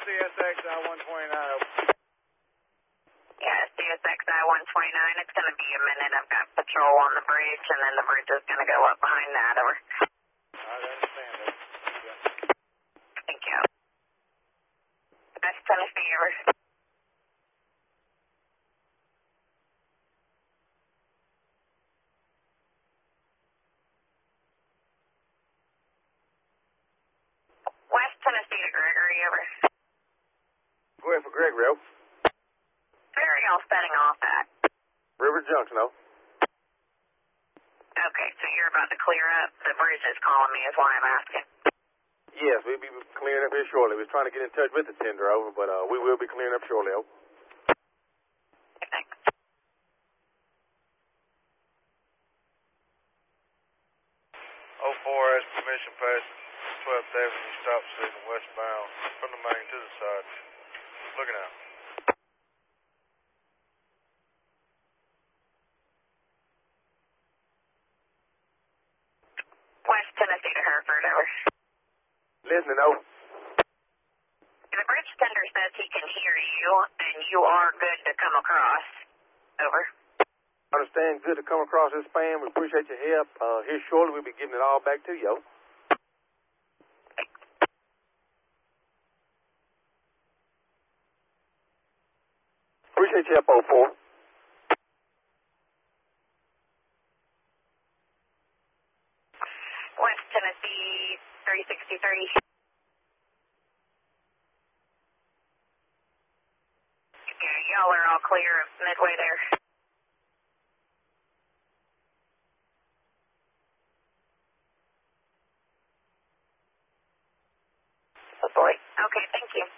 CSX I-129. Yeah, CSX I-129. It's going to be a minute. I've got patrol on the bridge, and then the bridge is going to go up behind that. Over. I understand that. Yeah. Thank you. West Tennessee, over. West Tennessee to Gregory, over. Go ahead for Gregory. Where are y'all setting off at? River Junction, oh. Okay, so you're about to clear up. The bridge is calling me, is why I'm asking. Yes, we'll be clearing up here shortly. We was trying to get in touch with the tender, over, but we will be clearing up shortly, oh. Thanks. Oh, 4 has permission past 12th Avenue stop signal westbound from the main to the side. Looking out. West Tennessee to Hereford, over. Listening, oh. The bridge tender says he can hear you, and you are good to come across. Over. Understand, good to come across this span. We appreciate your help. Here shortly, we'll be getting it all back to you, oh. Appreciate your help, 04. West Tennessee, 363. Okay, y'all are all clear of Midway there. Oh boy. Okay, thank you.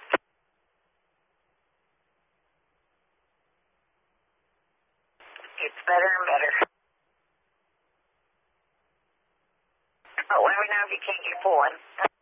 It's better and better. Oh, let me know if you can't get pulling.